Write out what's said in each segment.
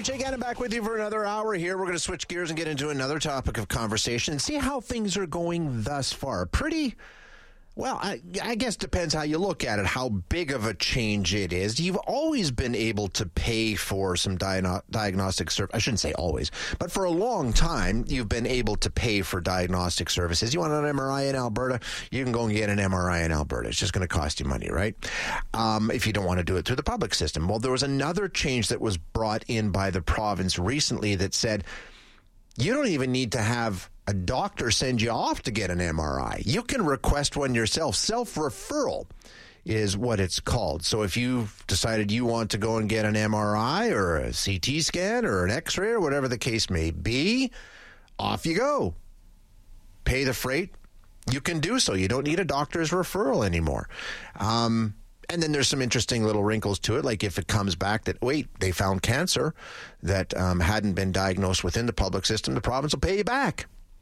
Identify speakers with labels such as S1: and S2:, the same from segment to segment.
S1: Jay Gannon back with you for another hour here. We're going to switch gears and get into another topic of conversation and see how things are going thus far. Pretty, well, I guess depends how you look at it, how big of a change it is. You've always been able to pay for some diagnostic service. I shouldn't say always, but for a long time, you've been able to pay for diagnostic services. You want an MRI in Alberta, you can go and get an MRI in Alberta. It's just going to cost you money, right? If you don't want to do it through the public system. Well, there was another change that was brought in by the province recently that said you don't even need to have a doctor send you off to get an MRI. You can request one yourself. Self-referral is what it's called. So if you've decided you want to go and get an MRI or a CT scan or an X-ray or whatever the case may be, off you go. Pay the freight. You can do so. You don't need a doctor's referral anymore. And then there's some interesting little wrinkles to it, like if it comes back that, wait, they found cancer that hadn't been diagnosed within the public system, the province will pay you back.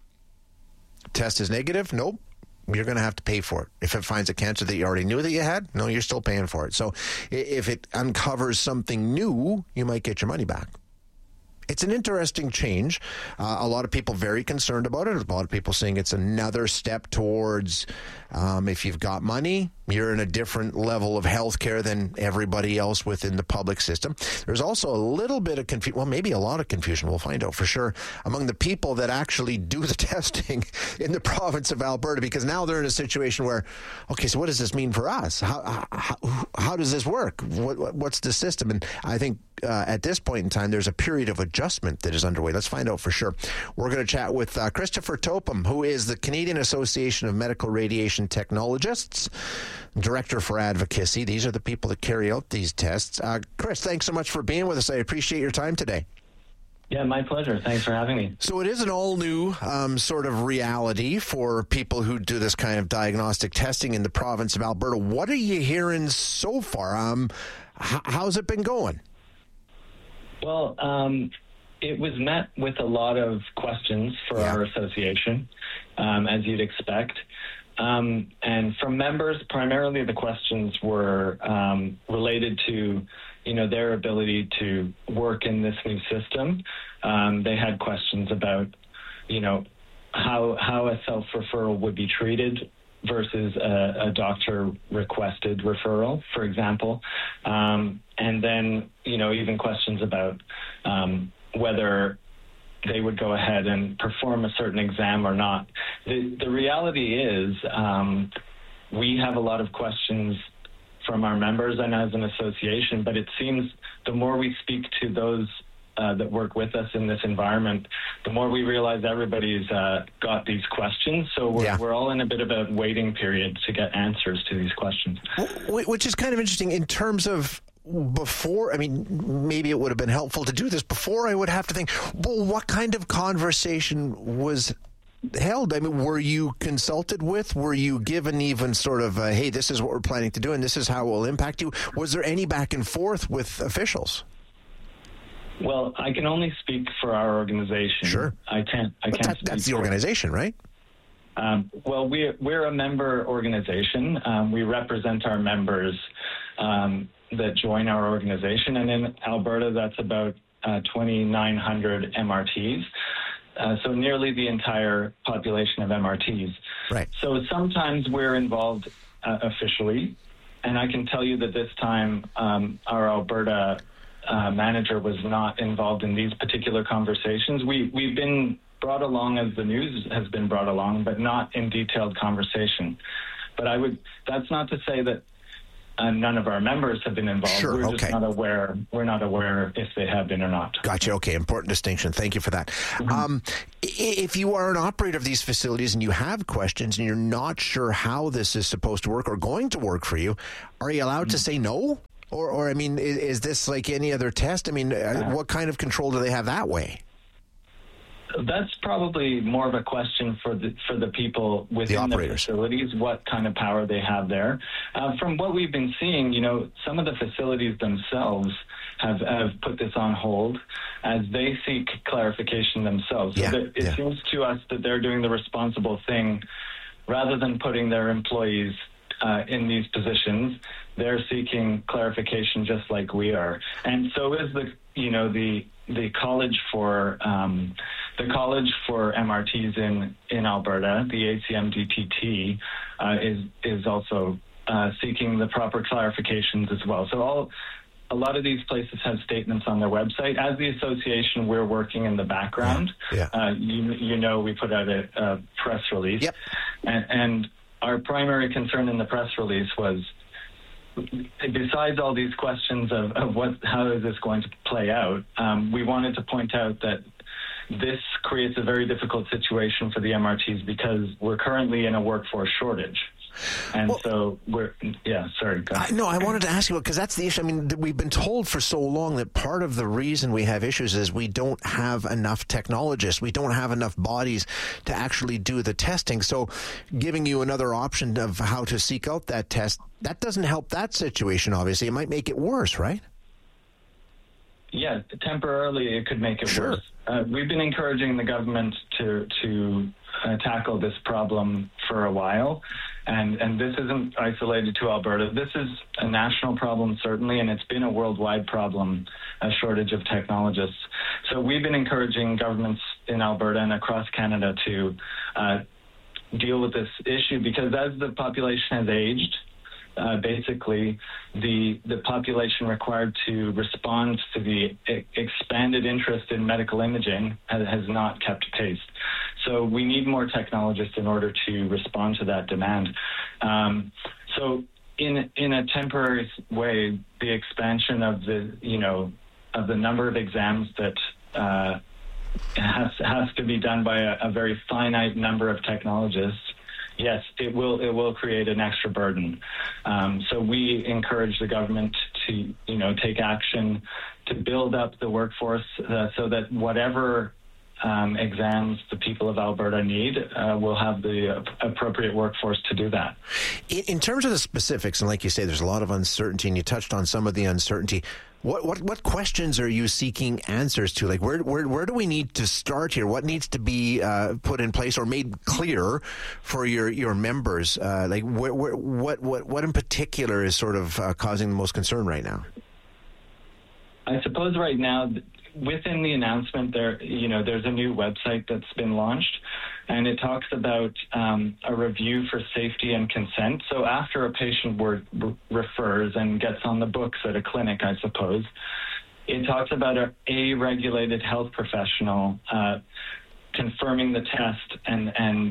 S1: Test is negative? Nope. You're going to have to pay for it. If it finds a cancer that you already knew that you had, no, you're still paying for it. So if it uncovers something new, you might get your money back. It's an interesting change. A lot of people very concerned about it. A lot of people saying it's another step towards if you've got money, you're in a different level of health care than everybody else within the public system. There's also a little bit of confusion, well, maybe a lot of confusion, we'll find out for sure, among the people that actually do the testing in the province of Alberta, because now they're in a situation where, okay, so what does this mean for us? How does this work? What's the system? And I think at this point in time, there's a period of adjustment that is underway. Let's find out for sure. We're going to chat with Christopher Topham, who is the Canadian Association of Medical Radiation Technologists, Director for Advocacy. These are the people that carry out these tests. Chris, thanks so much for being with us. I appreciate your time today.
S2: Yeah, my pleasure. Thanks for having me.
S1: So it is an all-new sort of reality for people who do this kind of diagnostic testing in the province of Alberta. What are you hearing so far? How's it been going?
S2: Well, it was met with a lot of questions for our association, as you'd expect. And from members, primarily the questions were related to, their ability to work in this new system. They had questions about, how a self-referral would be treated versus a doctor-requested referral, for example. And then, even questions about whether they would go ahead and perform a certain exam or not. The reality is we have a lot of questions from our members and as an association, but it seems the more we speak to those that work with us in this environment, the more we realize everybody's got these questions. So we're all in a bit of a waiting period to get answers to these questions.
S1: Which is kind of interesting in terms of before. Maybe it would have been helpful to do this before. I would have to think, well, what kind of conversation was held? Were you consulted with? Were you given even sort of, hey, this is what we're planning to do and this is how it will impact you? Was there any back and forth with officials?
S2: Well, I can only speak for our organization.
S1: Sure.
S2: I can't.
S1: That's the organization, right?
S2: Well, we're a member organization. We represent our members that join our organization, and in Alberta, that's about 2,900 MRTs. So nearly the entire population of MRTs.
S1: Right.
S2: So sometimes we're involved officially, and I can tell you that this time our Alberta manager was not involved in these particular conversations. We've been brought along as the news has been brought along, but not in detailed conversation. But that's not to say that none of our members have been involved.
S1: Sure,
S2: we're just not aware. We're not aware if they have been or not.
S1: Gotcha. Okay, important distinction. Thank you for that.
S2: Mm-hmm.
S1: If you are an operator of these facilities and you have questions and you're not sure how this is supposed to work or going to work for you, are you allowed to say no? Or is this like any other test? What kind of control do they have that way?
S2: That's probably more of a question for the people within the facilities, what kind of power they have there. From what we've been seeing, some of the facilities themselves have put this on hold as they seek clarification themselves. So it seems to us that they're doing the responsible thing rather than putting their employees in these positions, they're seeking clarification just like we are, and so is the college for MRTs in Alberta, the ACMDPT, is also seeking the proper clarifications as well. So a lot of these places have statements on their website. As the association, we're working in the background.
S1: Yeah.
S2: We put out a press release.
S1: Yep.
S2: And our primary concern in the press release was, besides all these questions of how is this going to play out, we wanted to point out that this creates a very difficult situation for the MRTs because we're currently in a workforce shortage. And so go ahead.
S1: No, I wanted to ask you, because that's the issue. I mean, we've been told for so long that part of the reason we have issues is we don't have enough technologists. We don't have enough bodies to actually do the testing. So giving you another option of how to seek out that test, that doesn't help that situation, obviously. It might make it worse, right?
S2: Yeah, temporarily it could make it worse. We've been encouraging the government to tackle this problem for a while. And this isn't isolated to Alberta. This is a national problem, certainly, and it's been a worldwide problem, a shortage of technologists. So we've been encouraging governments in Alberta and across Canada to deal with this issue because as the population has aged, basically the population required to respond to the expanded interest in medical imaging has not kept pace. So we need more technologists in order to respond to that demand. So in a temporary way, the expansion of the number of exams that has to be done by a very finite number of technologists. Yes, it will create an extra burden. So we encourage the government to take action to build up the workforce so that whatever exams the people of Alberta need will have the appropriate workforce to do that.
S1: In terms of the specifics, and like you say, there's a lot of uncertainty, and you touched on some of the uncertainty. What questions are you seeking answers to? Like, where do we need to start here? What needs to be put in place or made clear for your members? What in particular is sort of causing the most concern right now?
S2: I suppose right now, within the announcement, there's a new website that's been launched, and it talks about a review for safety and consent. So after a patient refers and gets on the books at a clinic, I suppose, it talks about a regulated health professional confirming the test and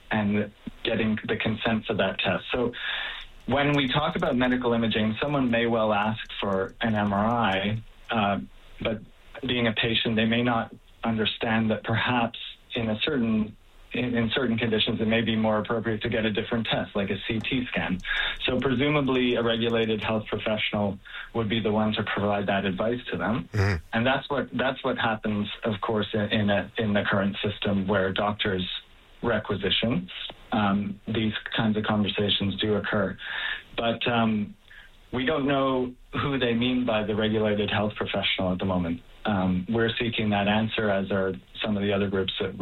S2: getting the consent for that test. So when we talk about medical imaging, someone may well ask for an MRI, but being a patient, they may not understand that perhaps in certain conditions it may be more appropriate to get a different test, like a CT scan. So presumably a regulated health professional would be the one to provide that advice to them. Mm-hmm. And that's what happens, of course, in the current system where doctors requisition. These kinds of conversations do occur. But we don't know who they mean by the regulated health professional at the moment. We're seeking that answer, as are some of the other groups that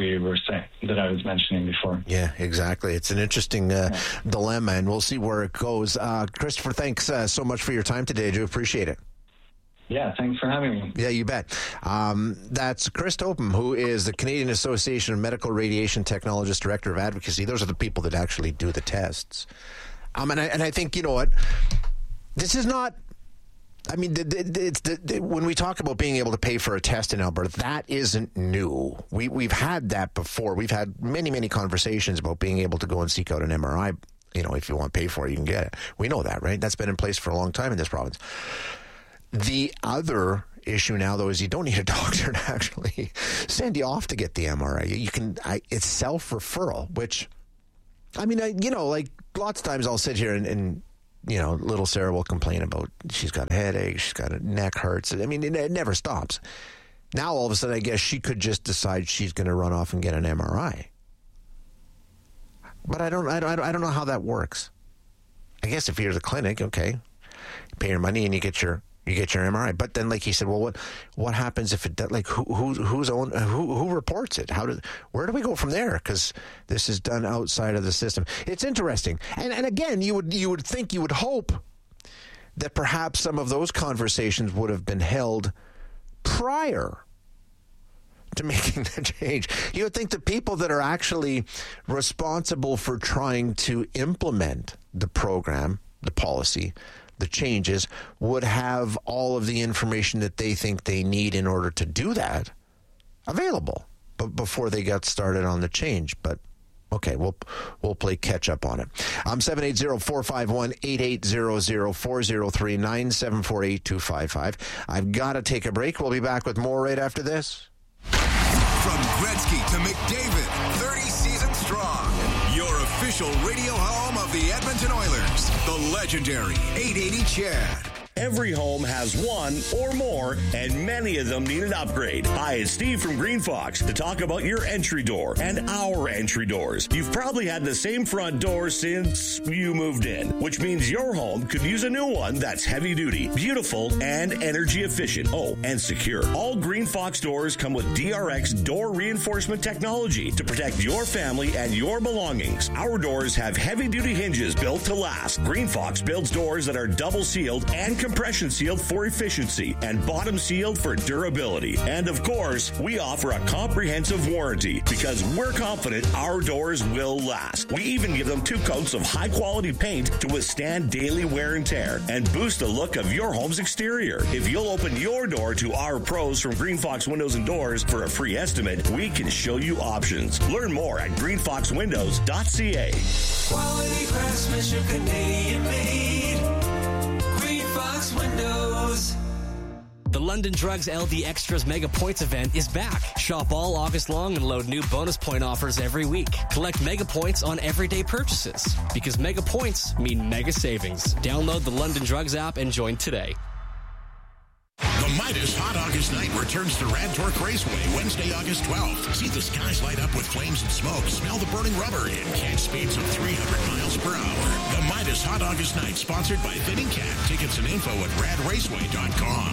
S2: I was mentioning before.
S1: Yeah, exactly. It's an interesting dilemma, and we'll see where it goes. Christopher, thanks so much for your time today. I do appreciate it.
S2: Yeah, thanks for having me.
S1: Yeah, you bet. That's Chris Topham, who is the Canadian Association of Medical Radiation Technologists Director of Advocacy. Those are the people that actually do the tests. And I think, you know what, this is not... I mean, when we talk about being able to pay for a test in Alberta, that isn't new. We've had that before. We've had many, many conversations about being able to go and seek out an MRI. If you want to pay for it, you can get it. We know that, right? That's been in place for a long time in this province. The other issue now, though, is you don't need a doctor to actually send you off to get the MRI. It's self-referral, which, I mean, like lots of times I'll sit here and little Sarah will complain about she's got a headache, she's got a neck hurts. I mean, it never stops. Now, all of a sudden, I guess she could just decide she's going to run off and get an MRI. But I don't know how that works. I guess if you're the clinic, okay, you pay your money and you get your You get your MRI. But then, like he said, well, what happens if it, like, who reports it? Where do we go from there? Because this is done outside of the system. It's interesting. And again, you would hope that perhaps some of those conversations would have been held prior to making the change. You would think the people that are actually responsible for trying to implement the program, the policy, the changes, would have all of the information that they think they need in order to do that available, but before they got started on the change. But okay, we'll play catch up on it. 780-451-8800, 403-974-8255. I've got to take a break. We'll be back with more right after this.
S3: From Gretzky to McDavid, 30 seasons strong. Your official radio home of the Edmonton Oilers, the legendary 880 CHED.
S4: Every home has one or more, and many of them need an upgrade. Hi, it's Steve from Green Fox to talk about your entry door and our entry doors. You've probably had the same front door since you moved in, which means your home could use a new one that's heavy duty, beautiful, and energy efficient. Oh, and secure. All Green Fox doors come with DRX door reinforcement technology to protect your family and your belongings. Our doors have heavy duty hinges built to last. Green Fox builds doors that are double sealed and compression sealed for efficiency and bottom sealed for durability. And of course, we offer a comprehensive warranty because we're confident our doors will last. We even give them 2 coats of high quality paint to withstand daily wear and tear and boost the look of your home's exterior. If you'll open your door to our pros from Green Fox Windows and Doors for a free estimate, we can show you options. Learn more at greenfoxwindows.ca.
S5: Quality craftsmanship, Canadian made. Fox Windows.
S6: The London Drugs LD Extras Mega Points event is back. Shop all August long and load new bonus point offers every week. Collect Mega Points on everyday purchases because Mega Points mean mega savings. Download the London Drugs app and join today.
S7: The Midas Hot August Night returns to Rad Torque Raceway Wednesday, August 12th. See the skies light up with flames and smoke, smell the burning rubber, and catch speeds of 300 miles per hour. The Midas Hot August Night, sponsored by Fitting Cat. Tickets and info at radraceway.com.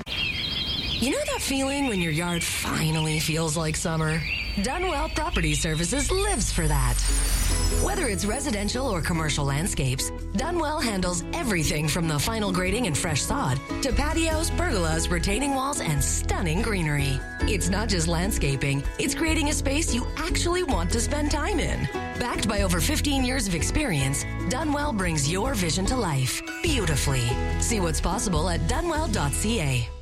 S8: You know that feeling when your yard finally feels like summer? Dunwell Property Services lives for that. Whether it's residential or commercial landscapes, Dunwell handles everything from the final grading and fresh sod to patios, pergolas, retaining walls, and stunning greenery. It's not just landscaping, it's creating a space you actually want to spend time in. Backed by over 15 years of experience, Dunwell brings your vision to life beautifully. See what's possible at dunwell.ca.